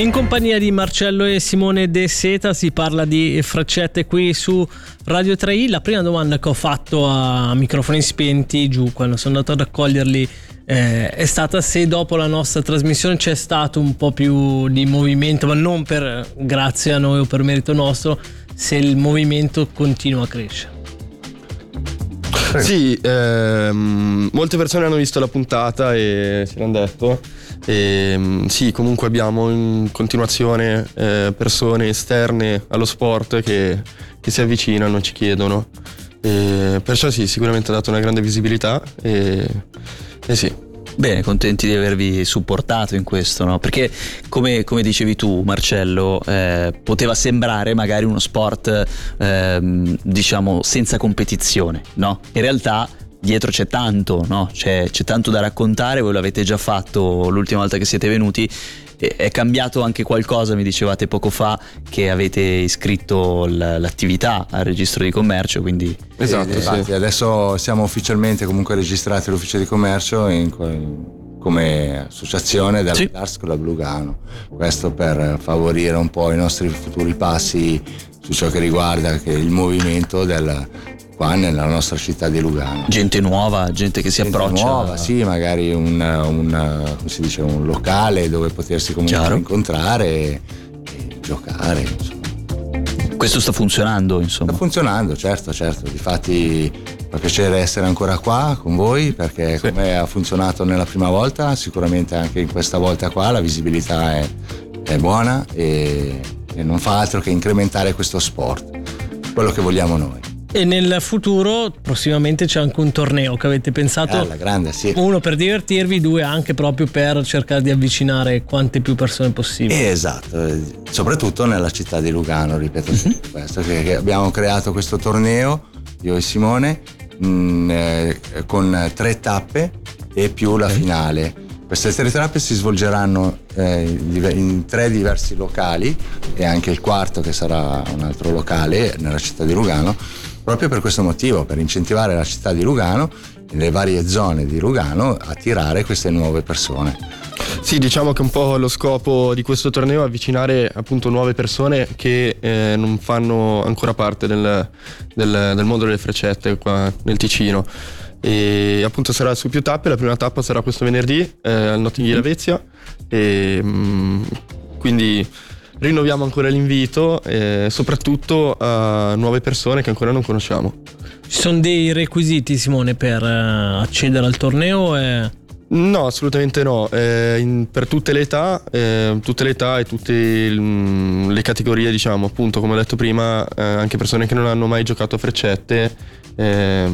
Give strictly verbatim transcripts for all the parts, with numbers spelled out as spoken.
In compagnia di Marcello e Simone De Seta si parla di freccette qui su Radio tre i. La prima domanda che ho fatto a microfoni spenti giù quando sono andato ad accoglierli eh, è stata se dopo la nostra trasmissione c'è stato un po' più di movimento, ma non per grazie a noi o per merito nostro, se il movimento continua a crescere. Sì, ehm, molte persone hanno visto la puntata e ce l'hanno detto. E, sì, comunque abbiamo in continuazione eh, persone esterne allo sport che, che si avvicinano, ci chiedono. E perciò sì, sicuramente ha dato una grande visibilità e, e sì. Bene, contenti di avervi supportato in questo, no? Perché come, come dicevi tu, Marcello, eh, poteva sembrare magari uno sport eh, diciamo senza competizione, no? In realtà dietro c'è tanto, no? C'è, c'è tanto da raccontare, voi l'avete già fatto l'ultima volta che siete venuti. È cambiato anche qualcosa, mi dicevate poco fa che avete iscritto l'attività al registro di commercio, quindi esatto, sì, sì. Adesso siamo ufficialmente comunque registrati all'ufficio di commercio in, come associazione della sì. Darts Club Lugano. Questo per favorire un po' i nostri futuri passi su ciò che riguarda che il movimento del qua nella nostra città di Lugano. Gente nuova, gente che si gente approccia. Nuova, sì, magari un, un, come si dice, un locale dove potersi comunque Chiaro. incontrare e, e giocare. Insomma. Questo sta funzionando, insomma. Sta funzionando, certo, certo. Difatti fa piacere essere ancora qua con voi perché sì. come ha funzionato nella prima volta, sicuramente anche in questa volta qua la visibilità è, è buona e, e non fa altro che incrementare questo sport, quello che vogliamo noi. E nel futuro prossimamente c'è anche un torneo che avete pensato, alla grande, sì. Uno per divertirvi, due anche proprio per cercare di avvicinare quante più persone possibile. Esatto, soprattutto nella città di Lugano, ripeto mm-hmm. questo, che, che abbiamo creato questo torneo, io e Simone, mh, eh, con tre tappe e più la okay. finale. Queste tre tappe si svolgeranno eh, in tre diversi locali e anche il quarto che sarà un altro locale nella città di Lugano, proprio per questo motivo, per incentivare la città di Lugano e le varie zone di Lugano a attirare queste nuove persone. Sì, diciamo che un po' lo scopo di questo torneo è avvicinare appunto nuove persone che eh, non fanno ancora parte del, del, del mondo delle freccette qua nel Ticino. E appunto sarà su più tappe. La prima tappa sarà questo venerdì eh, al Notting Hill a Vezia e mh, quindi rinnoviamo ancora l'invito eh, soprattutto a nuove persone che ancora non conosciamo. Ci sono dei requisiti, Simone, per uh, accedere al torneo? E... No, assolutamente no, eh, in, per tutte le età, eh, tutte le età e tutte il, le categorie, diciamo, appunto come ho detto prima, eh, anche persone che non hanno mai giocato a freccette, eh,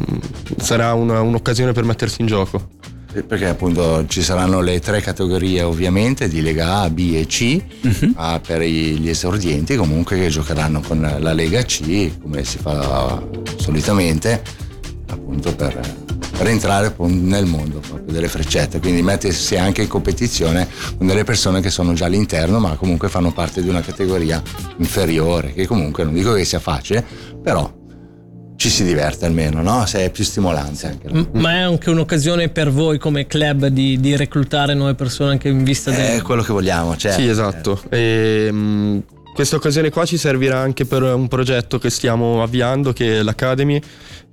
sarà una, un'occasione per mettersi in gioco. Perché appunto ci saranno le tre categorie ovviamente di Lega A, B e C uh-huh. ah, per gli esordienti comunque che giocheranno con la Lega C come si fa solitamente appunto per, per entrare nel mondo proprio delle freccette, quindi mettersi anche in competizione con delle persone che sono già all'interno ma comunque fanno parte di una categoria inferiore che comunque non dico che sia facile però ci si diverte almeno, no? Se è più stimolante anche. M- ma è anche un'occasione per voi come club di, di reclutare nuove persone anche in vista del... È quello che vogliamo, certo. Sì, esatto. E, mh, questa occasione qua ci servirà anche per un progetto che stiamo avviando, che è l'Academy,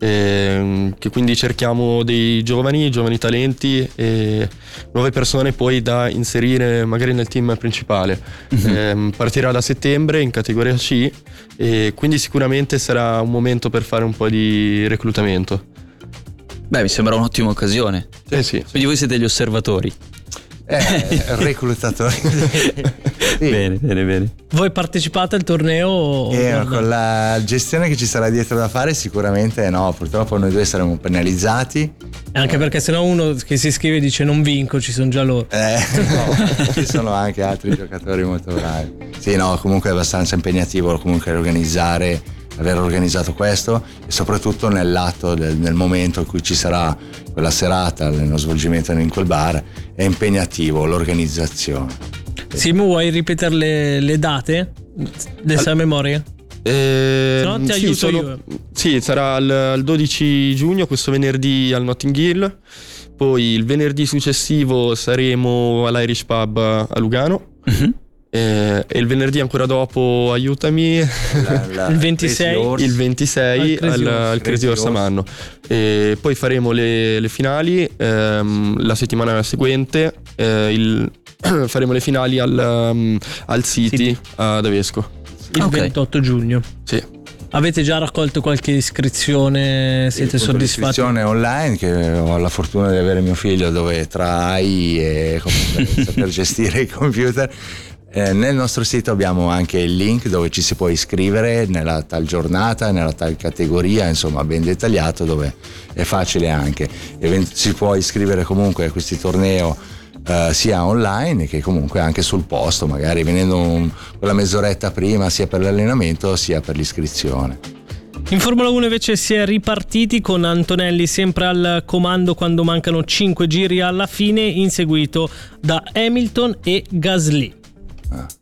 e, che quindi cerchiamo dei giovani, giovani talenti e nuove persone poi da inserire magari nel team principale. Mm-hmm. E, partirà da settembre in categoria C e quindi sicuramente sarà un momento per fare un po' di reclutamento. Beh, mi sembra un'ottima occasione. Eh sì. Quindi voi siete gli osservatori. Eh, reclutatori. Sì. Bene, bene, bene. Voi partecipate al torneo? Eh, con la gestione che ci sarà dietro da fare sicuramente no, purtroppo noi due saremo penalizzati. Anche perché sennò uno che si iscrive e dice non vinco, ci sono già loro. Eh, no, ci sono anche altri giocatori molto bravi. Sì, no, comunque è abbastanza impegnativo comunque organizzare, aver organizzato questo e soprattutto nell'atto del, nel momento in cui ci sarà quella serata, nello svolgimento in quel bar, è impegnativo l'organizzazione. Simo, vuoi ripetere le, le date della All... memoria? Eh, Se no ti sì, aiuto sono, io. Sì, sarà il, il dodici giugno, questo venerdì al Notting Hill. Poi il venerdì successivo saremo all'Irish Pub a Lugano. Uh-huh. Eh, e il venerdì ancora dopo, aiutami, La- la- Il ventisei. Crazy Horse. il ventisei Al Crazy al, Horse. al Crazy Horse a Manno. E poi faremo le, le finali ehm, la settimana seguente, eh, il- faremo le finali al, um, al City, City. ad Avesco. Il Ok. ventotto giugno. Sì. Avete già raccolto qualche iscrizione? Siete Appunto, soddisfatti? l'iscrizione online, che ho la fortuna di avere mio figlio, dove tra A I e comunque saper gestire i computer. Eh, nel nostro sito abbiamo anche il link dove ci si può iscrivere nella tal giornata, nella tal categoria, insomma ben dettagliato, dove è facile anche. Event- si può iscrivere comunque a questi tornei eh, sia online che comunque anche sul posto, magari venendo un- quella mezz'oretta prima, sia per l'allenamento sia per l'iscrizione. In Formula uno invece si è ripartiti con Antonelli sempre al comando quando mancano cinque giri alla fine, inseguito da Hamilton e Gasly. Ah.